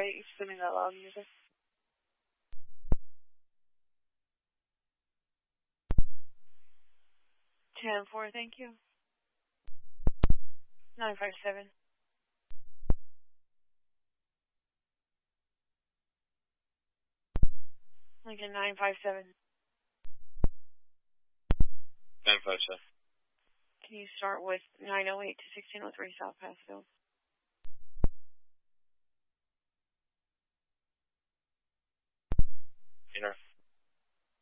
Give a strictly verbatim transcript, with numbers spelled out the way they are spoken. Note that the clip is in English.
you spinning that loud music? ten four, thank you. nine five seven. Lincoln nine five seven. nine five seven. Can you start with nine oh eight to sixteen oh three South Passfield? Inner.